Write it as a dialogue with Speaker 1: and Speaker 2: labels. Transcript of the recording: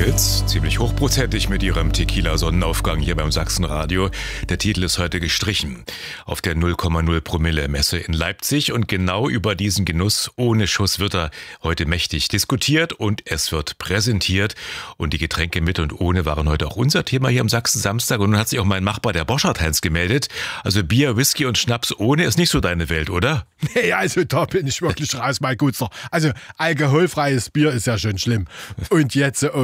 Speaker 1: Teplitz, ziemlich hochprozentig mit ihrem Tequila-Sonnenaufgang hier beim Sachsenradio. Der Titel ist heute gestrichen auf der 0,0 Promille Messe in Leipzig und genau über diesen Genuss ohne Schuss wird da heute mächtig diskutiert und es wird präsentiert und die Getränke mit und ohne waren heute auch unser Thema hier am Sachsen-Samstag und nun hat sich auch mein Nachbar, der Boschert-Heinz, gemeldet. Also Bier, Whisky und Schnaps ohne ist nicht so deine Welt, oder?
Speaker 2: Nee, also da bin ich wirklich raus, mein Guter. Also alkoholfreies Bier ist ja schon schlimm. Und jetzt